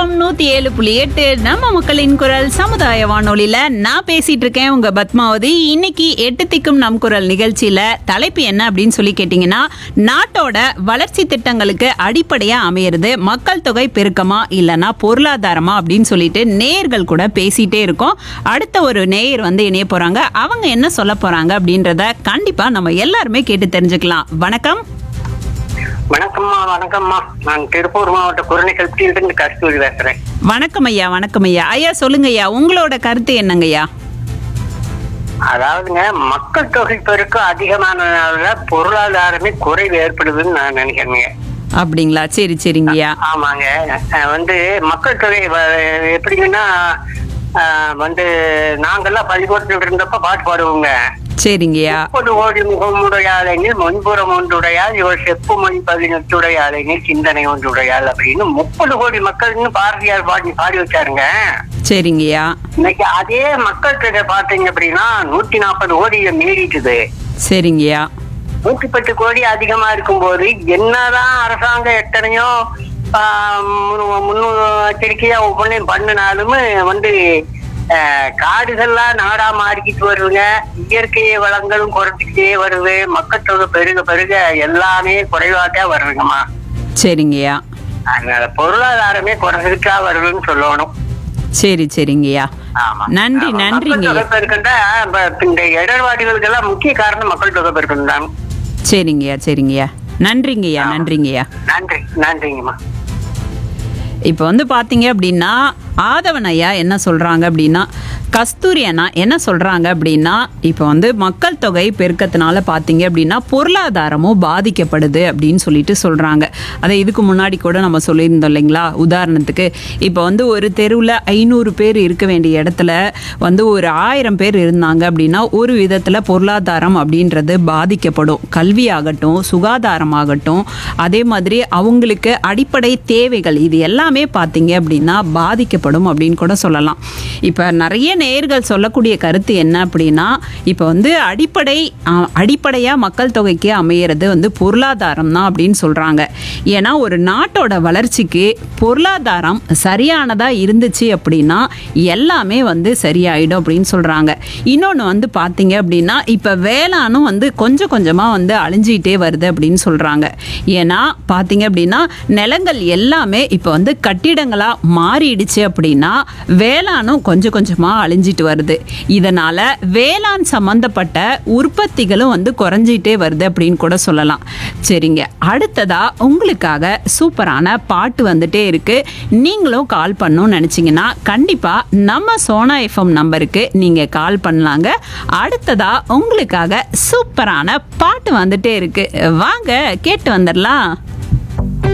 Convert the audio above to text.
FM 107.8 நம்ம மக்களின் குரல் சமுதாய வானொலியில நான் பேசிட்டு இருக்கேன் உங்க பத்மாவதி. இன்னைக்கு 8 திக்கும் நம் குரல் நிகழ்ச்சியில தலைப்பு என்ன அப்படின்னு சொல்லி கேட்டீங்கன்னா, நாட்டோட வளர்ச்சி திட்டங்களுக்கு அடிப்படையா அமையிறது மக்கள் தொகை பெருக்கமா இல்லைன்னா பொருளாதாரமா அப்படின்னு சொல்லிட்டு நேயர்கள் கூட பேசிட்டே இருக்கோம். அடுத்த ஒரு நேயர் வந்து இணைய போறாங்க. அவங்க என்ன சொல்ல போறாங்க அப்படின்றத கண்டிப்பா நம்ம எல்லாருமே கேட்டு தெரிஞ்சுக்கலாம். வணக்கம். வணக்கம்மா. வணக்கம்மா, நான் திருப்பூர் மாவட்ட குரணைக்கல்வியிலிருந்து கஸ்தூரி பேசுறேன். வணக்கம் ஐயா. வணக்கம் ஐயா. ஐயா சொல்லுங்க ஐயா, உங்களோட கருத்து என்னங்கய்யா? அதாவதுங்க, மக்கள் தொகை பெருக்கம் அதிகமானதுனால பொருளாதாரமே குறைவு ஏற்படுதுன்னு நான் நினைக்கிறேங்க. அப்படிங்களா? சரி சரிங்கய்யா. ஆமாங்க. மக்கள் தொகை எப்படிங்கன்னா, நாங்கெல்லாம் பள்ளிக்கூடத்தில் இருந்தப்ப பாட்டு பாடுவோங்க. சரிங்கய்யா. 30 கோடி முகமுடையாளைஞர் முன்புறம் ஒன்றுடையால் இவர் செப்பு மொழி 18 சிந்தனை ஒன்றுடையால் அப்படின்னு 30 கோடி மக்கள்னு பாரதியார் பாடி வச்சாருங்க. சரிங்கய்யா. இன்னைக்கு அதே மக்கள் தொகை பாத்தீங்க அப்படின்னா 140 கோடி மீறிட்டுது. சரிங்கய்யா. 110 கோடி அதிகமா இருக்கும் போது என்னதான் அரசாங்கம் எத்தனையோ முன்னெச்சரிக்கையா ஒவ்வொன்றையும் பண்ணினாலுமே காடுகள்லாம் நாடா மாறிக்கிட்டு வருதுங்க. இயற்கை வளங்களும் குறைஞ்சிக்கிட்டே வருது. மக்கள் தொகை பெருக பெருக எல்லாமே குறைவாதான் வருதுங்கம்மா. சரிங்கய்யா. அதனால பொருளாதாரமே குறைஞ்சிட்டா வருதுன்னு சொல்லணும். சரி சரிங்கய்யா. நன்றி நன்றிங்க. இந்த இடர்பாடுகளுக்கு எல்லாம் முக்கிய காரணம் மக்கள் தொகை பெருக்கம் தான். சரிங்கய்யா சரிங்கய்யா. நன்றிங்கய்யா. நன்றிங்கய்யா. நன்றிங்கம்மா. இப்போ வந்து பார்த்தீங்க அப்படின்னா, ஆதவன் ஐயா என்ன சொல்கிறாங்க அப்படின்னா, கஸ்தூரி அண்ணா என்ன சொல்கிறாங்க அப்படின்னா, இப்போ வந்து மக்கள் தொகை பெருக்கத்தினால பார்த்தீங்க அப்படின்னா பொருளாதாரமும் பாதிக்கப்படுது அப்படின்னு சொல்லிட்டு சொல்கிறாங்க. அதை இதுக்கு முன்னாடி கூட நம்ம சொல்லியிருந்தோம் இல்லைங்களா? உதாரணத்துக்கு இப்போ வந்து ஒரு தெருவில் 500 பேர் இருக்க வேண்டிய இடத்துல ஒரு 1000 பேர் இருந்தாங்க அப்படின்னா ஒரு விதத்தில் பொருளாதாரம் அப்படின்றது பாதிக்கப்படும். கல்வியாகட்டும், சுகாதாரமாகட்டும், அதே மாதிரி அவங்களுக்கு அடிப்படை தேவைகள் இது எல்லாமே பார்த்தீங்க அப்படின்னா பாதிக்கப்படும் அப்படின்னு கூட சொல்லலாம். இப்போ நிறைய நேயர்கள் சொல்லக்கூடிய கருத்து என்ன அப்படின்னா, இப்போ அடிப்படையாக மக்கள் தொகைக்கு அமையிறது பொருளாதாரம் தான் அப்படின்னு சொல்கிறாங்க. ஏன்னா ஒரு நாட்டோட வளர்ச்சிக்கு பொருளாதாரம் சரியானதாக இருந்துச்சு அப்படின்னா எல்லாமே சரியாயிடும் அப்படின்னு சொல்கிறாங்க. இன்னொன்று பார்த்தீங்க அப்படின்னா, இப்போ வேளாணும் கொஞ்சம் கொஞ்சமாக அழிஞ்சிக்கிட்டே வருது அப்படின்னு சொல்கிறாங்க. ஏன்னா பார்த்தீங்க அப்படின்னா நிலங்கள் எல்லாமே இப்போ கட்டிடங்களாக மாறிடுச்சு அப்படின்னா வேளாணும் கொஞ்சம் கொஞ்சமாக அழிஞ்சிட்டு வருது. இதனால வேளாண் சம்பந்தப்பட்ட உற்பத்திகளும் குறைஞ்சிட்டே வருது அப்படின்னு கூட சொல்லலாம். சரிங்க, அடுத்ததா உங்களுக்காக சூப்பரான பாட்டு வந்துட்டே இருக்கு. நீங்களும் கால் பண்ணணும்னு நினைச்சீங்கன்னா கண்டிப்பா நம்ம சோனா எஃப்எம் நம்பருக்கு நீங்க கால் பண்ணலாங்க. அடுத்ததா உங்களுக்காக சூப்பரான பாட்டு வந்துட்டே இருக்கு. வாங்க கேட்டு வந்துடலாம்.